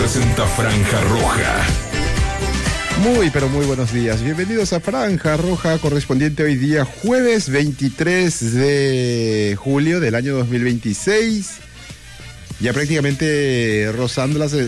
presenta Franja Roja. Muy, pero muy buenos días. Bienvenidos a Franja Roja, correspondiente hoy día jueves 23 de julio del año 2026. Ya prácticamente rozando